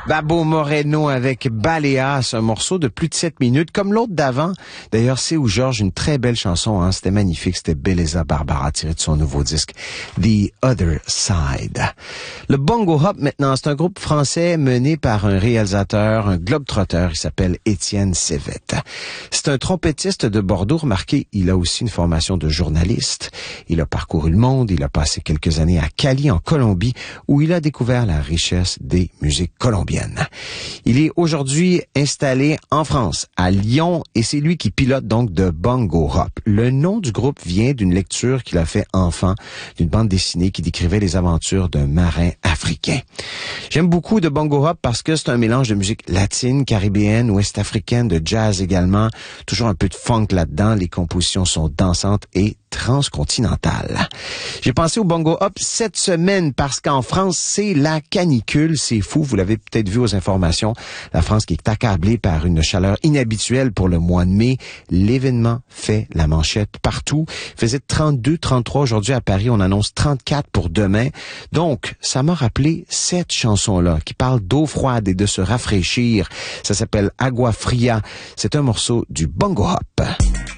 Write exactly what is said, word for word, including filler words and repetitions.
Babo Moreno avec Baleas, un morceau de plus de sept minutes, comme l'autre d'avant. D'ailleurs, c'est où Georges, une très belle chanson, hein? C'était magnifique, c'était Beleza Barbara, tiré de son nouveau disque, The Other Side. Le Bongo Hop, maintenant, c'est un groupe français mené par un réalisateur, un globe-trotter, il s'appelle Étienne Cévette. C'est un trompettiste de Bordeaux, remarquez, il a aussi une formation de journaliste. Il a parcouru le monde, il a passé quelques années à Cali, en Colombie, où il a découvert la richesse des musiques colombiennes. Il est aujourd'hui installé en France, à Lyon, et c'est lui qui pilote donc de Bongo Hop. Le nom du groupe vient d'une lecture qu'il a fait enfant, d'une bande dessinée qui décrivait les aventures d'un marin africain. J'aime beaucoup de Bongo Hop parce que c'est un mélange de musique latine, caribéenne, ouest-africaine, de jazz également, toujours un peu de funk là-dedans. Les compositions sont dansantes et transcontinentales. J'ai pensé au Bongo Hop cette semaine parce qu'en France, c'est la canicule. C'est fou, vous l'avez peut-être vu aux informations. La France qui est accablée par une chaleur inhabituelle pour le mois de mai. L'événement fait la manchette partout. Il faisait trente-deux, trente-trois aujourd'hui à Paris. On annonce trente-quatre pour demain. Donc, ça m'a rappelé cette chanson-là qui parle d'eau froide et de se rafraîchir. Ça s'appelle Agua Fria. C'est un morceau du Bongo Hop.